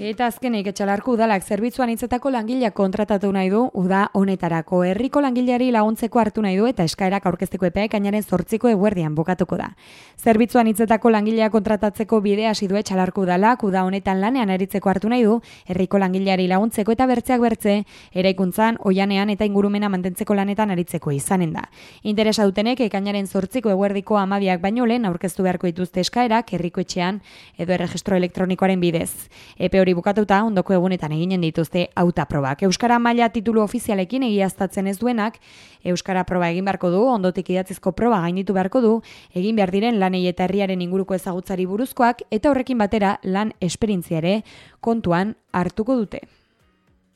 Eta azkenik Etxalarko udalak zerbitzuan hitzetako langileak kontratatu nahi du uda honetarako. Herriko langileari laguntzeko hartu nahi du eta eskaerak aurkezteko epea ekainaren 8 eguerdian bukatuko da. Zerbitzuan hitzetako langileak kontratatzeko bidea hasi du Etxalarko udalak uda honetan lanean aritzeko hartu nahi du herriko langileari laguntzeko eta bertzeak bertze eraikuntzan, oianean eta ingurumena mantentzeko lanetan aritzeko izanen da. Interesa dutenek ekainaren 8 eguerdiko 12 baino lehen aurkeztu beharko dituzte eskaerak herriko etxean edo erregistro elektronikoaren bidez. Epe hori bukatuta ondoko egunetan eginen dituzte hautaprobak. Euskara maila titulu ofizialekin egiaztatzen ez duenak, euskara proba egin beharko du, ondotik idatzizko proba gainditu beharko du, egin behar diren lanei eta herriaren inguruko ezagutzari buruzkoak eta horrekin batera lan esperientzia ere kontuan hartuko dute.